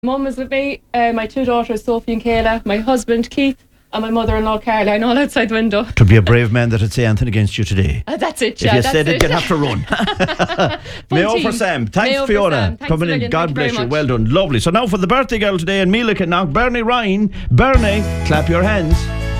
Mum is with me, my two daughters, Sophie and Kayla, my husband, Keith, and my mother-in-law, Caroline, all outside the window. To be a brave man that would say anything against you today. That's it, If yeah. you That's said it, it. you'd have to run. Mayo for Sam. Thanks, Mayo for Fiona. Sam. Thanks Coming a in. million. God Thank you bless very you. much. Well done. Lovely. So now for the birthday girl today in Meala Knock, Bernie Ryan. Bernie, clap your hands.